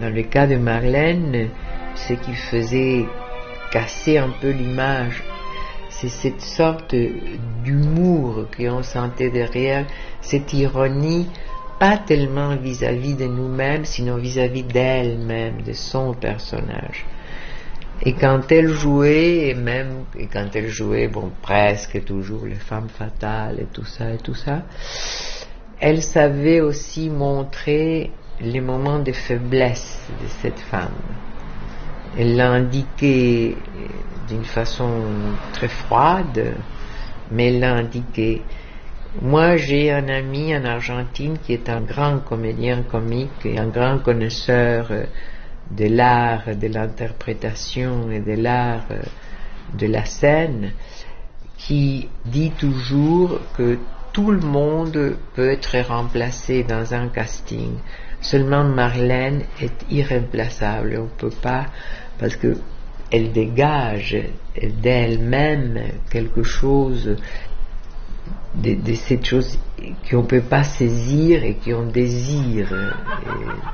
Dans le cas de Marlène, ce qui faisait casser un peu l'image, c'est cette sorte d'humour qu'on sentait derrière, cette ironie, pas tellement vis-à-vis de nous-mêmes, sinon vis-à-vis d'elle-même, de son personnage. Et quand elle jouait, presque toujours les femmes fatales et tout ça, elle savait aussi montrer les moments de faiblesse de cette femme. Elle l'a indiqué d'une façon très froide, mais elle l'a indiqué. Moi, j'ai un ami en Argentine qui est un grand comédien comique et un grand connaisseur de l'art de l'interprétation et de l'art de la scène, qui dit toujours que tout le monde peut être remplacé dans un casting. Seulement Marlène est irremplaçable. On ne peut pas, parce que elle dégage d'elle-même quelque chose de cette chose qu'on ne peut pas saisir et qu'on désire.